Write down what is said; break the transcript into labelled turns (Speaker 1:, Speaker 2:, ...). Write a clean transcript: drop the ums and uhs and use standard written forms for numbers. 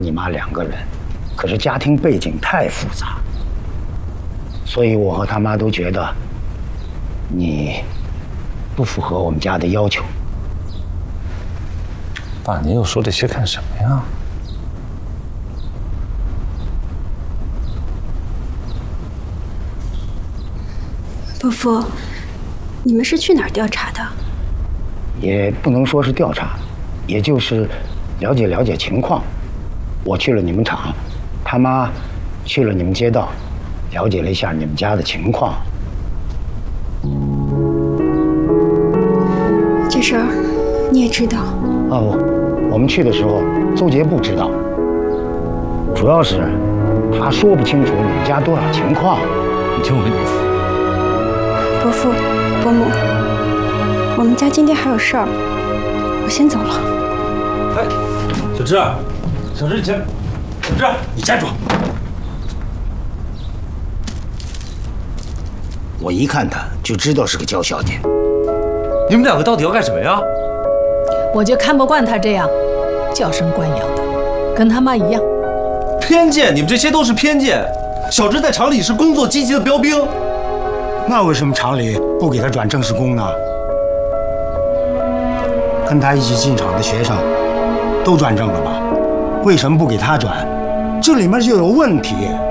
Speaker 1: 你妈2个人，可是家庭背景太复杂，所以我和他妈都觉得你不符合我们家的要求。
Speaker 2: 爸，您又说这些干什么呀？
Speaker 3: 伯父，你们是去哪儿调查的？
Speaker 1: 也不能说是调查，也就是了解了解情况。我去了你们厂，他妈去了你们街道，了解了一下你们家的情况。
Speaker 3: 这事儿你也知道？
Speaker 1: 哦，我们去的时候，邹杰不知道，主要是他说不清楚你们家多少情况。
Speaker 2: 你听我跟你说，
Speaker 3: 伯父、伯母，我们家今天还有事儿，我先走了。
Speaker 2: 哎，小芝，小芝，你先，小芝，你站住！
Speaker 1: 我一看他就知道是个娇小姐。
Speaker 2: 你们2个到底要干什么呀？
Speaker 4: 我就看不惯他这样娇生惯养的，跟他妈一样。
Speaker 2: 偏见，你们这些都是偏见。小芝在厂里是工作积极的标兵，
Speaker 1: 那为什么厂里不给他转正式工呢？跟他一起进厂的学生都转正了吧？为什么不给他转？这里面就有问题。